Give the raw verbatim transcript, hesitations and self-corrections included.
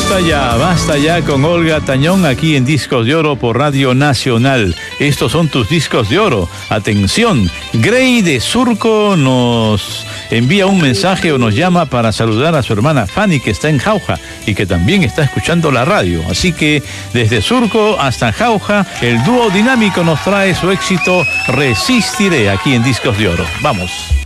Basta ya, basta ya con Olga Tañón aquí en Discos de Oro por Radio Nacional. Estos son tus discos de oro. Atención, Grey de Surco nos envía un mensaje o nos llama para saludar a su hermana Fanny, que está en Jauja y que también está escuchando la radio. Así que desde Surco hasta Jauja, el dúo dinámico nos trae su éxito Resistiré aquí en Discos de Oro. Vamos.